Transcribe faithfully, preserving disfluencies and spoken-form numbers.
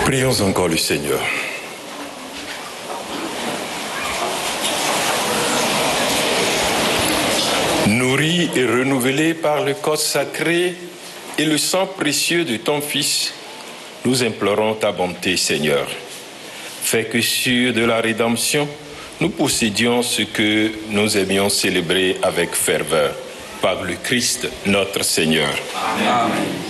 Prions encore le Seigneur. Nourris et renouvelés par le corps sacré et le sang précieux de ton Fils, nous implorons ta bonté, Seigneur. Fais que sur de la rédemption, nous possédions ce que nous aimions célébrer avec ferveur. Par le Christ, notre Seigneur. Amen. Amen.